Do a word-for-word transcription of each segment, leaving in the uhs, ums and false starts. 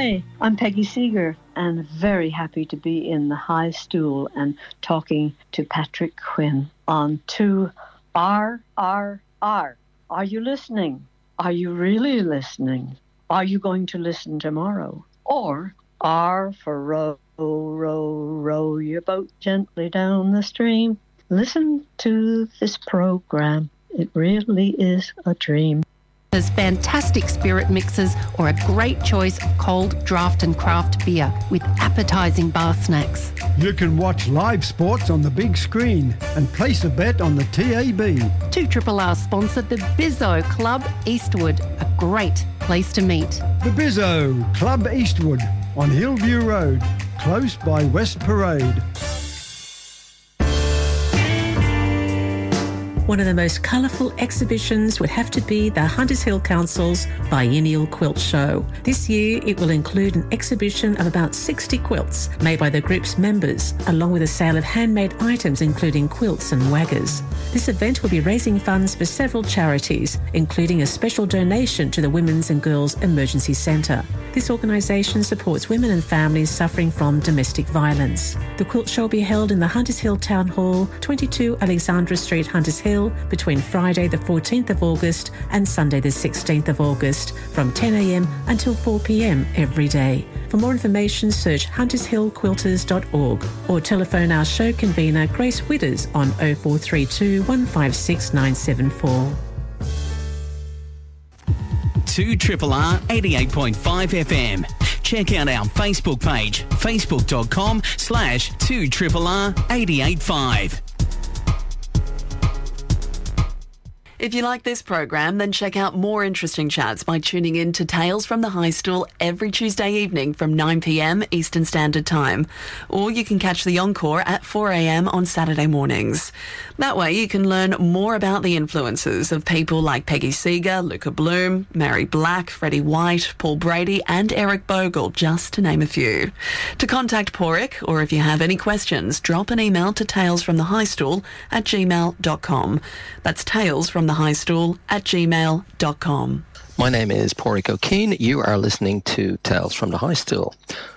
Hi, I'm Peggy Seeger and very happy to be in the high stool and talking to Patrick Quinn on two R R R. Are you listening? Are you really listening? Are you going to listen tomorrow? Or R for row, row, row your boat gently down the stream. Listen to this program. It really is a dream. There's fantastic spirit mixes or a great choice of cold draft and craft beer with appetising bar snacks. You can watch live sports on the big screen and place a bet on the T A B. two R R R sponsored the Bizzo Club Eastwood, a great place to meet. The Bizzo Club Eastwood on Hillview Road, close by West Parade. One of the most colourful exhibitions would have to be the Hunters Hill Council's Biennial Quilt Show. This year it will include an exhibition of about sixty quilts made by the group's members, along with a sale of handmade items including quilts and waggers. This event will be raising funds for several charities, including a special donation to the Women's and Girls Emergency Centre. This organisation supports women and families suffering from domestic violence. The quilt show will be held in the Hunters Hill Town Hall, twenty-two Alexandra Street, Hunters Hill, between Friday the fourteenth of August and Sunday the sixteenth of August from ten a m until four p m every day. For more information, search hunters hill quilters dot org or telephone our show convener Grace Widders on oh four three two, one five six, nine seven four. two R R R eighty-eight point five F M. Check out our Facebook page, facebook.com slash 2RRR 885. If you like this program, then check out more interesting chats by tuning in to Tales from the High Stool every Tuesday evening from nine p m Eastern Standard Time. Or you can catch the encore at four a m on Saturday mornings. That way you can learn more about the influences of people like Peggy Seeger, Luca Bloom, Mary Black, Freddie White, Paul Brady and Eric Bogle, just to name a few. To contact Porrick, or if you have any questions, drop an email to talesfromthehighstool at gmail dot com. That's Tales from the High Stool at gmail dot com. My name is Porrick O'Keefe. You are listening to Tales from the High Stool.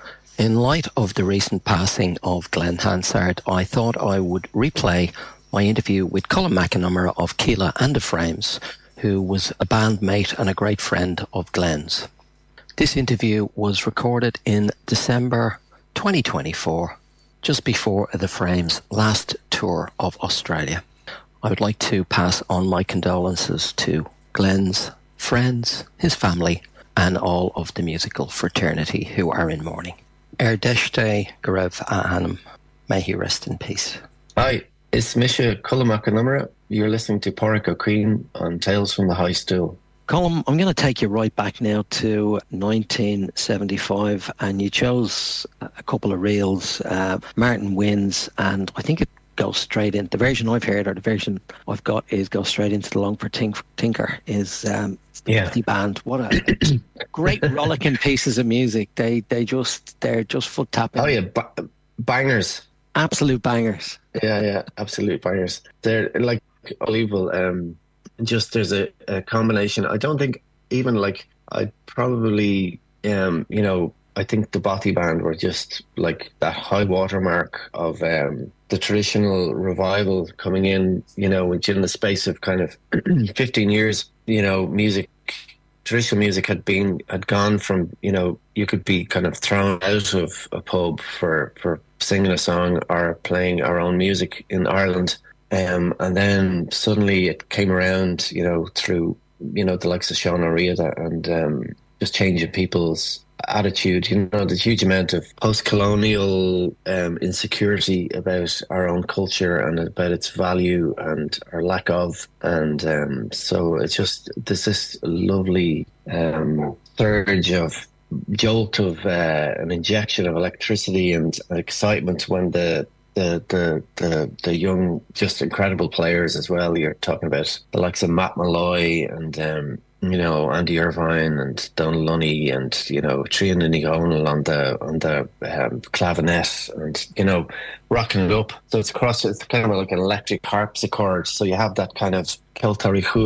In light of the recent passing of Glenn Hansard, I thought I would replay my interview with Colin McNamara of Keela and the Frames, who was a bandmate and a great friend of Glenn's. This interview was recorded in December twenty twenty-four, just before the Frames' last tour of Australia. I would like to pass on my condolences to Glenn's friends, his family, and all of the musical fraternity who are in mourning. Er deiste go raibh a Anam. May he rest in peace. Hi, it's Misha Colin McNamara. You're listening to Porrick O'Keefe on Tales from the High Stool. Colin, I'm going to take you right back now to nineteen seventy-five, and you chose a couple of reels, uh, Martin Wins, and I think it go straight in. The version I've heard, or the version I've got, is go straight into the Longford Tink- Tinker. Is um, the yeah. band. What a great rollicking pieces of music. They they just they're just foot tapping. Oh yeah, ba- bangers, absolute bangers. Yeah, yeah, absolute bangers. They're like unbelievable. Um, just there's a, a combination. I don't think even like I probably um you know I think the Bothy Band were just like that high watermark of um. the traditional revival coming in, you know, within the space of kind of fifteen years, you know, music, traditional music had been, had gone from, you know, you could be kind of thrown out of a pub for, for singing a song or playing our own music in Ireland. Um, and then suddenly it came around, you know, through, you know, the likes of Sean O'Riordan and um, just changing people's attitude. You know, there's a huge amount of post-colonial um, insecurity about our own culture and about its value and our lack of, and um, so it's just there's this lovely um, surge of jolt of uh, an injection of electricity and excitement when the the the the the young, just incredible players as well. You're talking about the likes of Matt Malloy and um, you know, Andy Irvine and Donal Lunny and, you know, Trian and O'Neill on the on the um, clavinet and, you know, rocking it up. So it's across, it's kind of like an electric harpsichord. So you have that kind of Celtari Chulin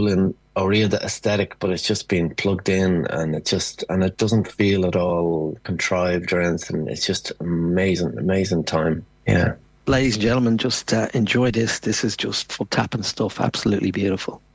Oria the aesthetic, but it's just been plugged in, and it just and it doesn't feel at all contrived or anything. It's just amazing, amazing time. Yeah. Ladies and gentlemen, just uh, enjoy this. This is just foot tapping stuff. Absolutely beautiful.